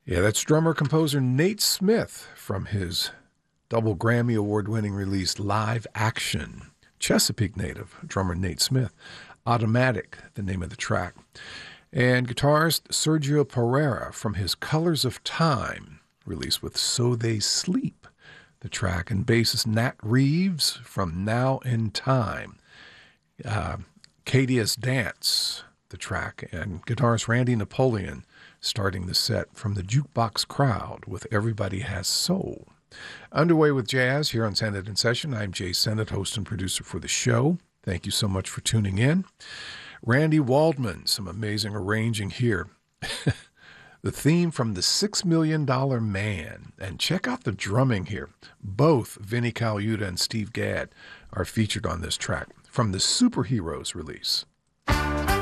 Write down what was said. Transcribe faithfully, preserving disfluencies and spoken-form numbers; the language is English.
Yeah, that's drummer-composer Nate Smith from his double Grammy Award-winning release Live Action. Chesapeake native drummer Nate Smith. Automatic, the name of the track. And guitarist Sergio Pereira from his Colors of Time release with So They Sleep, the track. And bassist Nat Reeves from Now in Time. Uh, Cadius Dance, the track. And guitarist Randy Napoleon starting the set from the Jukebox Crowd with Everybody Has Soul. Underway with jazz here on Sennett in Session. I'm Jay Sennett, host and producer for the show. Thank you so much for tuning in. Randy Waldman, some amazing arranging here. The theme from The Six Million Dollar Man. And check out the drumming here. Both Vinnie Colaiuta and Steve Gadd are featured on this track from the Superheroes release.